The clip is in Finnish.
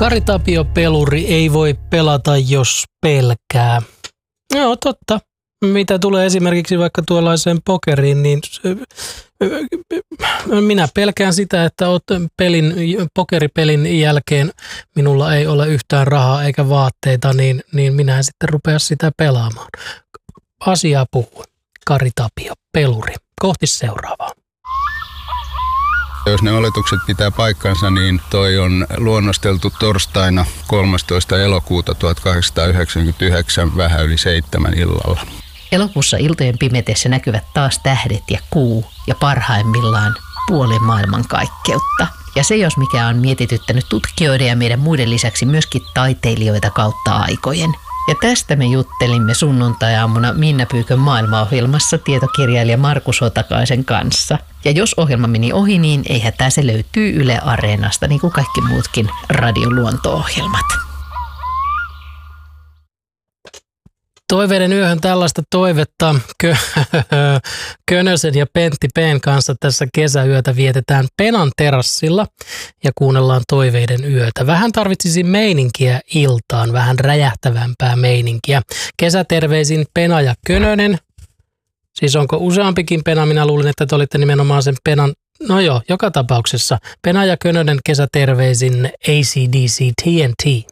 Kari Tapio peluri ei voi pelata, jos pelkää. Joo, totta. Mitä tulee esimerkiksi vaikka tuollaiseen pokeriin, niin minä pelkään sitä, että pokeripelin jälkeen minulla ei ole yhtään rahaa eikä vaatteita, niin minä en sitten rupea sitä pelaamaan. Asiaa puhuu. Kari Tapio, peluri. Kohti seuraavaa. Jos ne oletukset pitää paikkansa, niin toi on luonnosteltu torstaina 13. elokuuta 1899 vähän yli 7 illalla. Elokuussa iltojen pimetessä näkyvät taas tähdet ja kuu ja parhaimmillaan puolen maailman kaikkeutta. Ja se jos mikä on mietityttänyt tutkijoiden ja meidän muiden lisäksi myöskin taiteilijoita kautta aikojen. Ja tästä me juttelimme sunnuntai-aamuna Minna Pyykön maailmaohjelmassa tietokirjailija Markus Otakaisen kanssa. Ja jos ohjelma meni ohi, niin ei hätää, se löytyy Yle Areenasta, niin kuin kaikki muutkin radioluonto-ohjelmat. Toiveiden yöhön tällaista toivetta Könösen ja Pentti P:n kanssa tässä kesäyötä vietetään Penan terassilla ja kuunnellaan toiveiden yötä. Vähän tarvitsisi meininkiä iltaan, vähän räjähtävämpää meininkiä. Kesäterveisin Pena ja Könönen. Siis onko useampikin Pena? Minä luulin, että te olitte nimenomaan sen Penan. No joo, joka tapauksessa. Pena ja Könönen kesäterveisin AC/DC TNT.